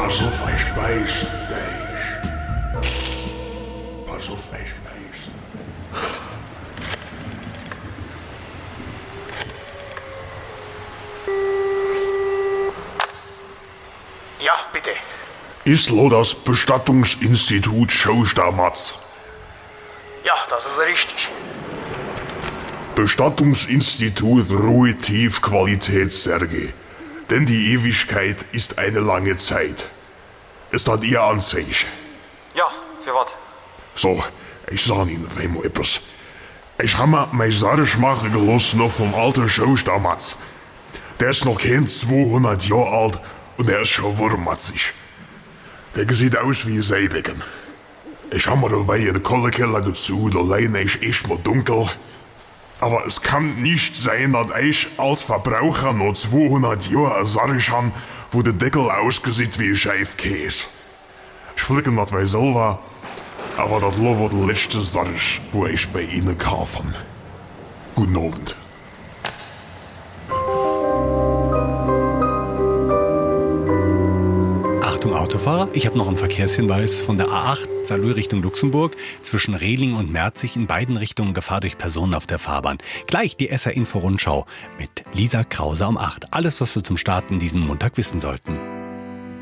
Pass auf, ich beiß dich. Pass auf, ich beiß. Ja, bitte. Ist lo das Bestattungsinstitut Schostermatz? Ja, das ist richtig. Bestattungsinstitut Ruhe Tief Qualitätssärge. Denn die Ewigkeit ist eine lange Zeit. Ist das Ihr Anzeichen? Ja, für was? So, ich sag Ihnen einmal etwas. Ich habe mir mein Sarg machen gelassen noch vom alten Schostermatz. Der ist noch kein 200 Jahre alt und er ist schon wurmatzig. Der sieht aus wie ein Seebecken. Ich habe mir dabei in den Kohlekeller gezogen, da alleine ist echt mal dunkel. Aber es kann nicht sein, dass ich als Verbraucher noch 200 Jahre ein Sarg habe, wo der Deckel aussieht wie ein Scheifkäse. Ich flicke das bei selber, aber das war der letzte Sarg, wo ich bei Ihnen kaufe. Guten Abend. Achtung Autofahrer, ich habe noch einen Verkehrshinweis von der A8 Saarlouis Richtung Luxemburg. Zwischen Rehling und Merzig in beiden Richtungen Gefahr durch Personen auf der Fahrbahn. Gleich die SR Info Rundschau mit Lisa Krause um 8. Alles, was wir zum Starten diesen Montag wissen sollten.